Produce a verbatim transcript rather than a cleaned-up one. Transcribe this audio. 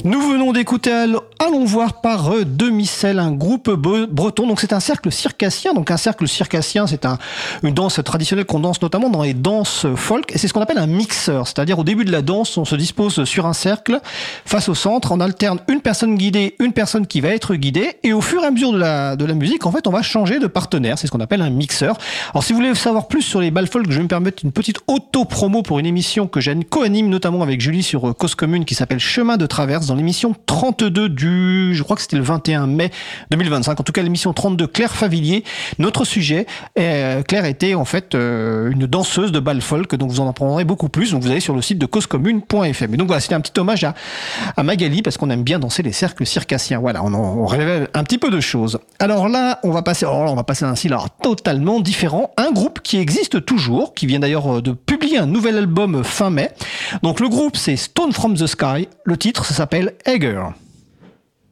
Nous venons d'écouter Allons voir par Demi-Sel, un groupe breton. Donc c'est un cercle circassien. Donc un cercle circassien, c'est un, une danse traditionnelle qu'on danse notamment dans les danses folk. Et c'est ce qu'on appelle un mixeur. C'est-à-dire au début de la danse, on se dispose sur un cercle face au centre. On alterne une personne guidée, une personne qui va être guidée. Et au fur et à mesure de la, de la musique, en fait, on va changer de partenaire. C'est ce qu'on appelle un mixeur. Alors si vous voulez savoir plus sur les bals folk, je vais me permettre une petite auto-promo pour une émission que j'ai co-anime notamment avec Julie sur Cause Commune qui s'appelle Chemin de Traverse dans l'émission trente-deux du, je crois que c'était le vingt et un mai deux mille vingt-cinq. En tout cas, l'émission trente-deux, Claire Favillier. Notre sujet, euh, Claire était en fait euh, une danseuse de bal folk, donc vous en apprendrez beaucoup plus. Donc vous allez sur le site de cause commune point f m. Et donc voilà, c'était un petit hommage à, à Magali parce qu'on aime bien danser les cercles circassiens. Voilà, on, on révèle un petit peu de choses. Alors là, on va passer, alors là, on va passer à un style alors, totalement différent. Un groupe qui existe toujours, qui vient d'ailleurs de publier un nouvel album fin mai. Donc le groupe, c'est Stone from the Sky. Le titre, ça s'appelle Hager.